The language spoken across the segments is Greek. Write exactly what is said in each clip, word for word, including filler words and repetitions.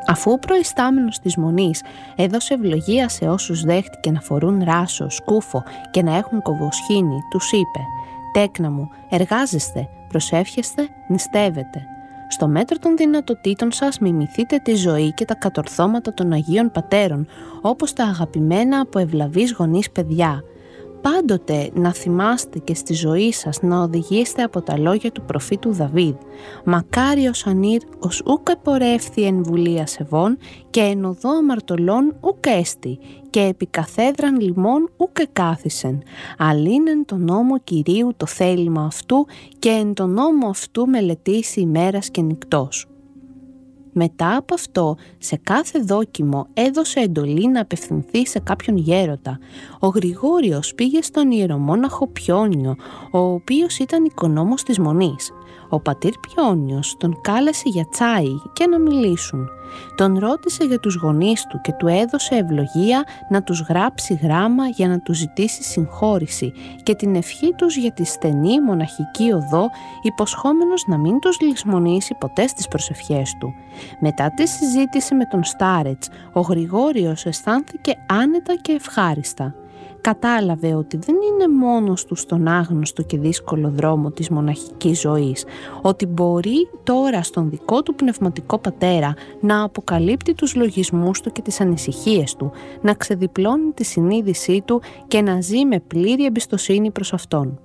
Αφού ο προϊστάμενος της Μονής έδωσε ευλογία σε όσους δέχτηκε να φορούν ράσο, σκούφο και να έχουν κοβοσχήνη, τους είπε «Τέκνα μου, εργάζεστε, προσεύχεστε, νηστεύετε. Στο μέτρο των δυνατοτήτων σας μιμηθείτε τη ζωή και τα κατορθώματα των Αγίων Πατέρων, όπως τα αγαπημένα από ευλαβείς γονείς παιδιά. Πάντοτε να θυμάστε και στη ζωή σας να οδηγήσετε από τα λόγια του προφήτου Δαβίδ. Μακάριος ανήρ ως ούκ επορεύθη εν βουλία σεβών και εν οδό αμαρτωλών ούκ έστη και επί καθέδραν λιμών ούκ εκάθισεν. Αλλήν εν τον νόμο Κυρίου το θέλημα αυτού και εν τον νόμο αυτού μελετήσει ημέρας και νυκτός». Μετά από αυτό, σε κάθε δόκιμο έδωσε εντολή να απευθυνθεί σε κάποιον γέροντα. Ο Γρηγόριος πήγε στον ιερομόναχο Πιόνιο, ο οποίος ήταν οικονόμος της Μονής. Ο πατήρ Πιόνιος τον κάλεσε για τσάι και να μιλήσουν. Τον ρώτησε για τους γονείς του και του έδωσε ευλογία να τους γράψει γράμμα για να τους ζητήσει συγχώρηση και την ευχή τους για τη στενή μοναχική οδό, υποσχόμενος να μην τους λησμονήσει ποτέ στις προσευχές του. Μετά τη συζήτηση με τον Στάρετς, ο Γρηγόριος αισθάνθηκε άνετα και ευχάριστα. Κατάλαβε ότι δεν είναι μόνος του στον άγνωστο και δύσκολο δρόμο της μοναχικής ζωής, ότι μπορεί τώρα στον δικό του πνευματικό πατέρα να αποκαλύπτει τους λογισμούς του και τις ανησυχίες του, να ξεδιπλώνει τη συνείδησή του και να ζει με πλήρη εμπιστοσύνη προς αυτόν.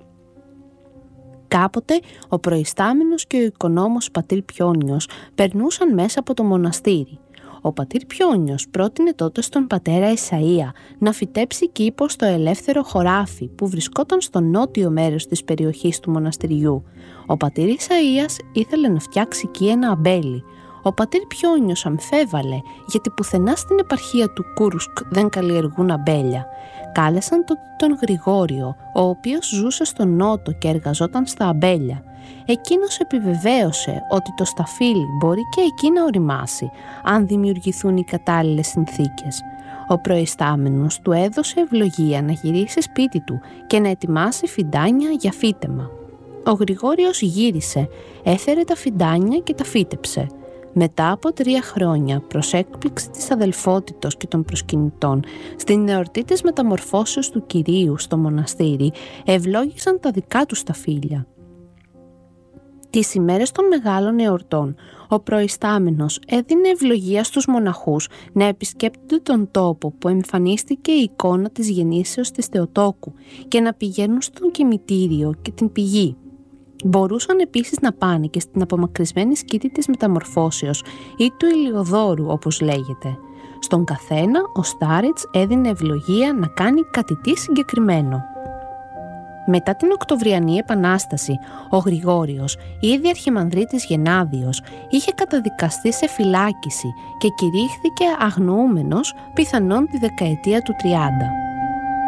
Κάποτε ο προϊστάμενος και ο οικονόμος πατήρ Πιόνιος περνούσαν μέσα από το μοναστήρι. Ο πατήρ Πιόνιος πρότεινε τότε στον πατέρα Ισαΐα να φυτέψει κήπο στο ελεύθερο χωράφι που βρισκόταν στο νότιο μέρος της περιοχής του μοναστηριού. Ο πατήρ Ισαΐας ήθελε να φτιάξει εκεί ένα αμπέλι. Ο πατήρ Πιόνιος αμφέβαλε γιατί πουθενά στην επαρχία του Κούρσκ δεν καλλιεργούν αμπέλια. Κάλεσαν τότε τον Γρηγόριο, ο οποίος ζούσε στο νότο και εργαζόταν στα αμπέλια. Εκείνος επιβεβαίωσε ότι το σταφύλι μπορεί και εκεί να οριμάσει, αν δημιουργηθούν οι κατάλληλες συνθήκες. Ο προϊστάμενος του έδωσε ευλογία να γυρίσει σπίτι του και να ετοιμάσει φυντάνια για φύτεμα. Ο Γρηγόριος γύρισε, έφερε τα φυντάνια και τα φύτεψε. Μετά από τρία χρόνια, προς έκπληξη της αδελφότητος και των προσκυνητών, στην εορτή της μεταμορφώσεως του Κυρίου στο μοναστήρι, ευλόγησαν τα δικά τους τα φύλια. Τις ημέρες των μεγάλων εορτών, ο προϊστάμενος έδινε ευλογία στους μοναχούς να επισκέπτονται τον τόπο που εμφανίστηκε η εικόνα της γεννήσεως της Θεοτόκου και να πηγαίνουν στον κημητήριο και την πηγή. Μπορούσαν επίσης να πάνε και στην απομακρυσμένη σκήτη της μεταμορφώσεως ή του Ηλιοδόρου, όπως λέγεται. Στον καθένα ο Στάρετς έδινε ευλογία να κάνει κάτι τι συγκεκριμένο. Μετά την Οκτωβριανή Επανάσταση, ο Γρηγόριος, ήδη αρχιμανδρίτης Γενάδιος, είχε καταδικαστεί σε φυλάκιση και κηρύχθηκε αγνοούμενος πιθανόν τη δεκαετία του τριάντα.